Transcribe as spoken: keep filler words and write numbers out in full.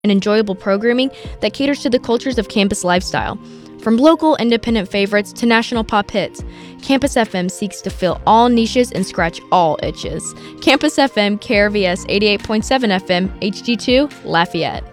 and enjoyable programming that caters to the cultures of campus lifestyle. From local independent favorites to national pop hits, Campus F M seeks to fill all niches and scratch all itches. Campus F M, K R V S eighty-eight point seven F M, H D two, Lafayette.